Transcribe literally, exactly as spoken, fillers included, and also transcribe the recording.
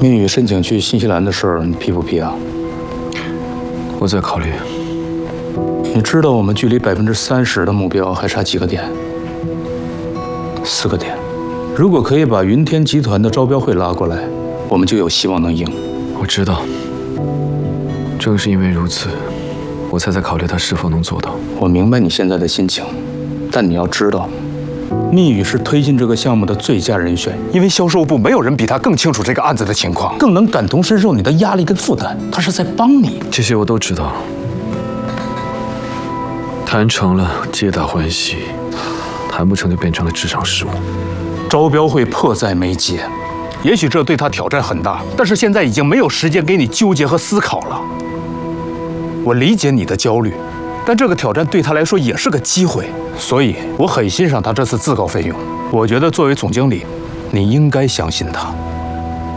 密宇申请去新西兰的事儿，你批不批啊？ 我在考虑。 你知道我们距离百分之三十的目标还差几个点？四个点。如果可以把云天集团的招标会拉过来，我们就有希望能赢。 我知道。正是因为如此，我才在考虑他是否能做到。 我明白你现在的心情，但你要知道。 密宇是推进这个项目的最佳人选，因为销售部没有人比他更清楚这个案子的情况，更能感同身受你的压力跟负担。他是在帮你， 这些我都知道。谈成了，皆大欢喜；谈不成，就变成了职场事务。 招标会迫在眉睫，也许这对他挑战很大，但是现在已经没有时间给你纠结和思考了。我理解你的焦虑。 但这个挑战对他来说也是个机会，所以我很欣赏他这次自告奋勇。我觉得作为总经理，你应该相信他。